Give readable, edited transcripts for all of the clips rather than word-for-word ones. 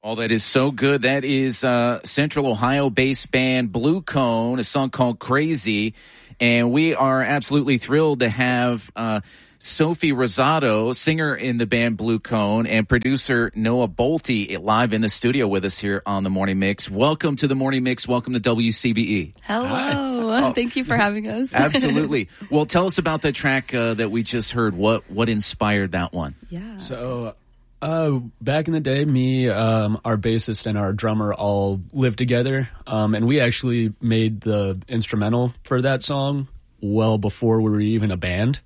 Oh, that is so good. That is Central Ohio-based band Blue Cone, a song called Crazy. And we are absolutely thrilled to have Sophie Rosado, singer in the band Blue Cone, and producer Noah Bolte live in the studio with us here on The Morning Mix. Welcome to The Morning Mix. Welcome to WCBE. Hello. Thank you for having us. Absolutely. Well, tell us about the track that we just heard. What inspired that one? Yeah. So back in the day, me, our bassist, and our drummer all lived together, and we actually made the instrumental for that song well before we were even a band.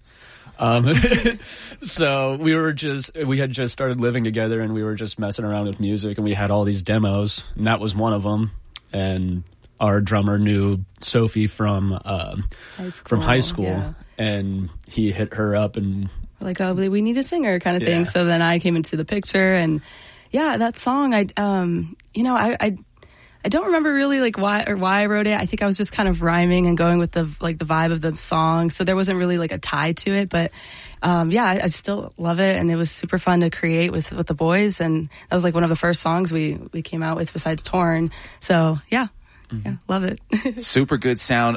So we had just started living together, and we were just messing around with music, and we had all these demos, and that was one of them. And our drummer knew Sophie from high school, yeah. And he hit her up and like, oh, we need a singer kind of thing. Yeah. So then I came into the picture, and yeah, that song, I don't remember really like why I wrote it. I think I was just kind of rhyming and going with the vibe of the song. So there wasn't really like a tie to it, but I still love it, and it was super fun to create with the boys, and that was like one of the first songs we came out with besides Torn. So yeah, love it. Super good sound.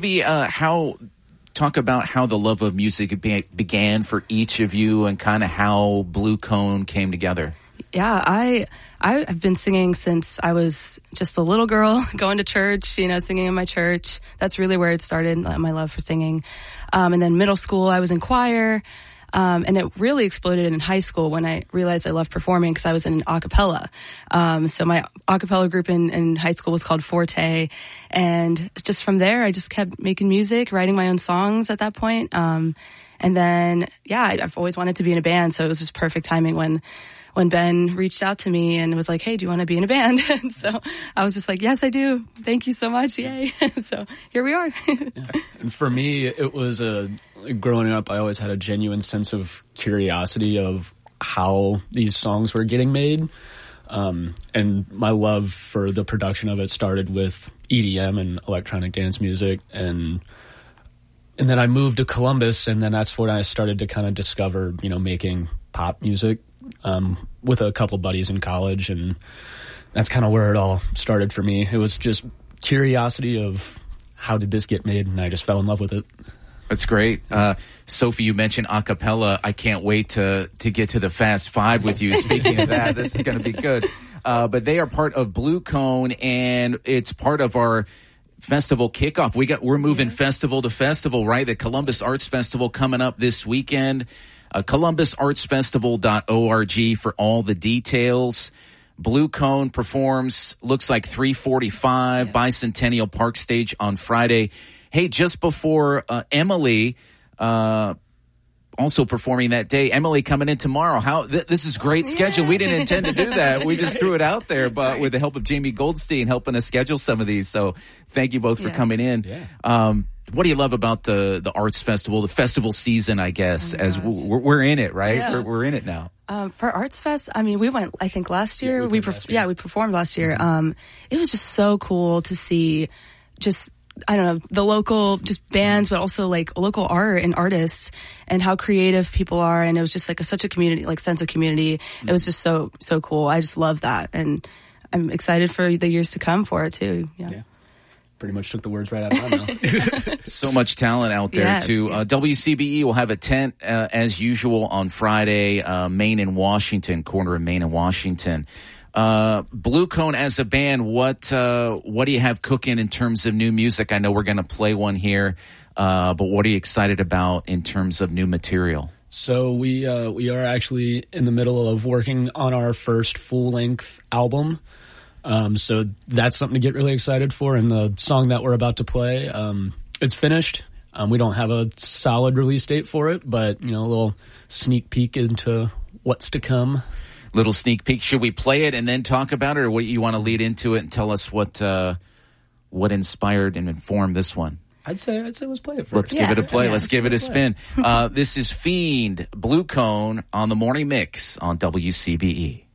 Talk about how the love of music began for each of you, and kind of how Blue Cone came together. Yeah, I've been singing since I was just a little girl, going to church, singing in my church. That's really where it started, my love for singing. And then middle school, I was in choir. And it really exploded in high school when I realized I loved performing, because I was in a cappella. So my a cappella group in high school was called Forte. And just from there, I just kept making music, writing my own songs at that point. And then, I've always wanted to be in a band. So it was just perfect timing when Ben reached out to me and was like, hey, do you want to be in a band? And so I was just like, yes, I do. Thank you so much. Yay. So here we are. Yeah. And for me, it was growing up, I always had a genuine sense of curiosity of how these songs were getting made. And my love for the production of it started with EDM and electronic dance music. And then I moved to Columbus, and then that's when I started to kind of discover, making pop music. With a couple buddies in college, and that's kind of where it all started for me. It was just curiosity of how did this get made, and I just fell in love with it. That's great. Sophie, you mentioned a cappella. I can't wait to get to the Fast Five with you. Speaking of that, this is going to be good. But they are part of Blue Cone, and it's part of our festival kickoff. We're moving festival to festival, right? The Columbus Arts Festival coming up this weekend. ColumbusArtsFestival.org for all the details. Blue Cone performs, looks like 3:45 Bicentennial Park Stage on Friday. Hey, just before Emily, also performing that day. Emily coming in tomorrow. This is great schedule. We didn't intend to do that. We just threw it out there, but with the help of Jamie Goldstein helping us schedule some of these. So thank you both for coming in. Yeah. What do you love about the arts festival, the festival season, I guess, as we're in it, right? Yeah. We're in it now. For Arts Fest, I mean, we went, I think last year, we performed last year. Mm-hmm. It was just so cool to see just, I don't know, the local just bands, but also like local art and artists and how creative people are. And it was just like such a community, like sense of community. Mm-hmm. It was just so cool. I just love that. And I'm excited for the years to come for it too. Yeah. Pretty much took the words right out of my mouth. So much talent out there, too. WCBE will have a tent, as usual, on Friday, Main and Washington, corner of Main and Washington. Blue Cone as a band, what do you have cooking in terms of new music? I know we're going to play one here, but what are you excited about in terms of new material? So we are actually in the middle of working on our first full-length album. So that's something to get really excited for. And the song that we're about to play, it's finished. We don't have a solid release date for it, but, a little sneak peek into what's to come. Little sneak peek. Should we play it and then talk about it, or what you want to lead into it and tell us what inspired and informed this one? I'd say let's play it first. Let's give it a play. Let's give it a spin. This is Fiend, Blue Cone on The Morning Mix on WCBE.